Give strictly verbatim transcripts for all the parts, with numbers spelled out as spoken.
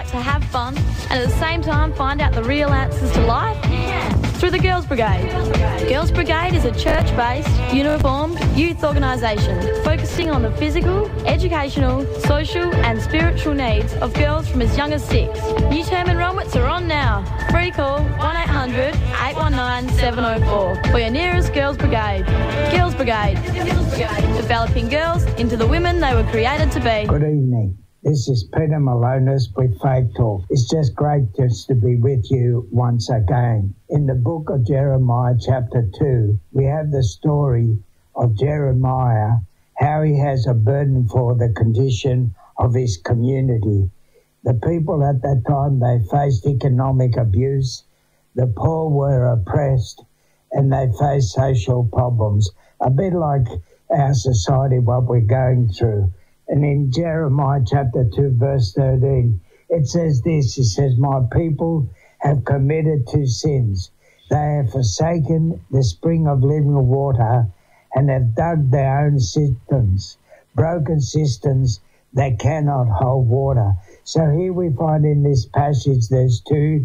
to have fun and at the same time find out the real answers to life? Yeah. Through the Girls Brigade. Girls Brigade, Girls Brigade is a church-based, uniformed youth organisation focusing on the physical, educational, social and spiritual needs of girls from as young as six. New term enrolments are on now. Free call one eight hundred, eight one nine, seven oh four for your nearest Girls Brigade. Girls Brigade. Girls Brigade. Developing girls into the women they were created to be. Good evening. This is Peter Malonis with Faith Talk. It's just great just to be with you once again. In the book of Jeremiah chapter two, we have the story of Jeremiah, how he has a burden for the condition of his community. The people at that time, they faced economic abuse, the poor were oppressed, and they faced social problems, a bit like our society, what we're going through. And in Jeremiah chapter two, verse thirteen, it says this, it says, my people have committed two sins. They have forsaken the spring of living water and have dug their own cisterns, broken cisterns that cannot hold water. So here we find in this passage there's two,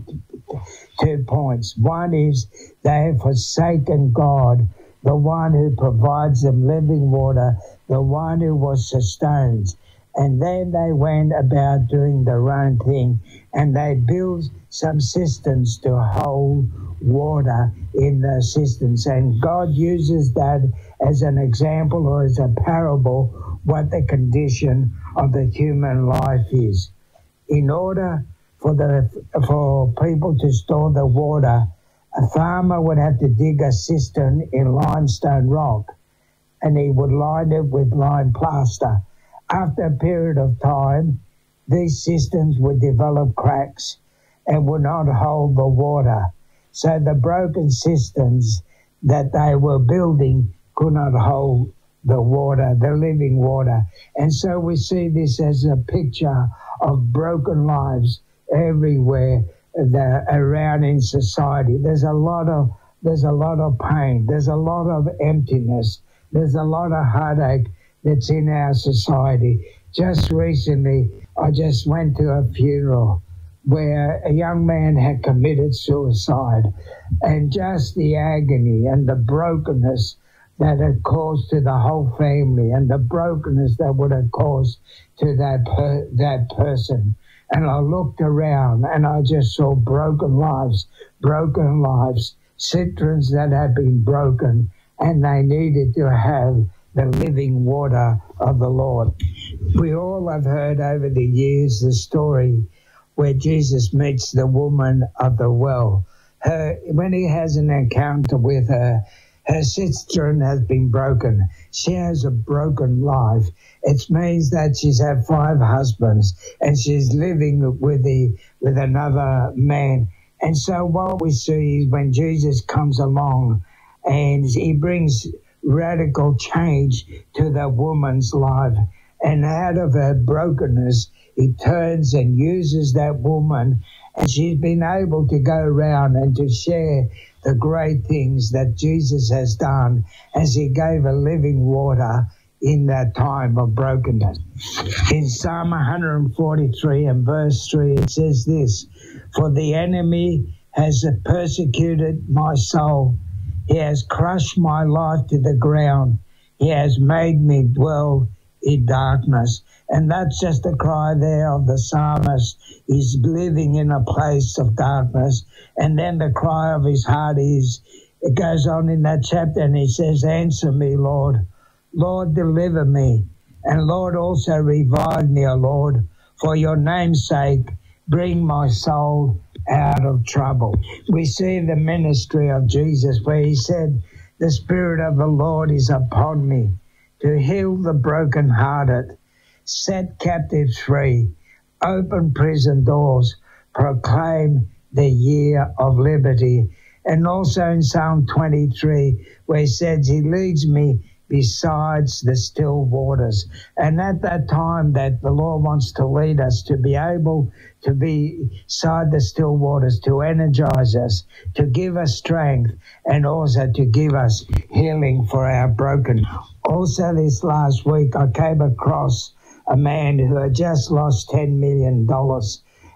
two points. One is they have forsaken God, the one who provides them living water, the one who was sustains. And then they went about doing their own thing, and they built some cisterns to hold water in the cisterns. And God uses that as an example or as a parable what the condition of the human life is. In order for the for people to store the water, a farmer would have to dig a cistern in limestone rock, and he would line it with lime plaster. After a period of time, these cisterns would develop cracks and would not hold the water. So the broken cisterns that they were building could not hold the water, the living water. And so we see this as a picture of broken lives everywhere the, around in society. There's a lot of there's a lot of pain. There's a lot of emptiness. There's a lot of heartache that's in our society. Just recently, I just went to a funeral where a young man had committed suicide, and just the agony and the brokenness that had caused to the whole family, and the brokenness that would have caused to that per, that person. And I looked around and I just saw broken lives, broken lives, cisterns that had been broken, and they needed to have the living water of the Lord. We all have heard over the years the story where Jesus meets the woman of the well. Her, when he has an encounter with her, her cistern has been broken. She has a broken life. It means that she's had five husbands and she's living with the with another man. And so what we see is when Jesus comes along and he brings radical change to the woman's life, and out of her brokenness, he turns and uses that woman, and she's been able to go around and to share the great things that Jesus has done as he gave her living water in that time of brokenness. In Psalm one forty-three and verse three, it says this, for the enemy has persecuted my soul. He has crushed my life to the ground. He has made me dwell in darkness. And that's just a cry there of the psalmist. He's living in a place of darkness. And then the cry of his heart is, it goes on in that chapter and he says, answer me, Lord. Lord, deliver me. And Lord, also revive me, O Lord. For your name's sake, bring my soul out of trouble. We see the ministry of Jesus where he said, the Spirit of the Lord is upon me to heal the brokenhearted, set captives free, open prison doors, proclaim the year of liberty. And also in Psalm twenty-three where he says he leads me besides the still waters. And at that time that the Lord wants to lead us to be able to be beside the still waters, to energize us, to give us strength, and also to give us healing for our broken. Also this last week I came across a man who had just lost ten million dollars.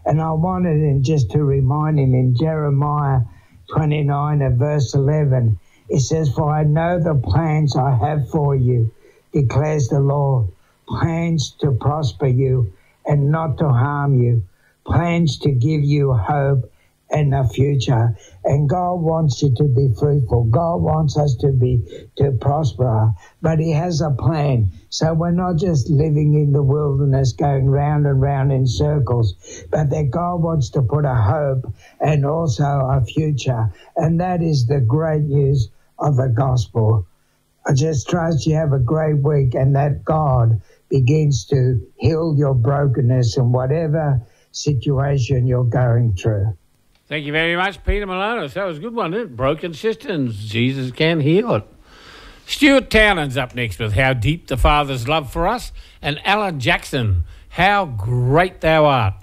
And I wanted him just to remind him in Jeremiah twenty-nine and verse eleven, it says, "For I know the plans I have for you, declares the Lord, plans to prosper you and not to harm you, plans to give you hope and a future." And God wants you to be fruitful. God wants us to be to prosper, but he has a plan. So we're not just living in the wilderness going round and round in circles, but that God wants to put a hope and also a future. And that is the great news of the gospel. I just trust you have a great week and that God begins to heal your brokenness in whatever situation you're going through. Thank you very much, Peter Malonis. That was a good one, isn't it? Broken systems. Jesus can heal it. Stuart Townend's up next with How Deep the Father's Love for Us, and Alan Jackson, How Great Thou Art.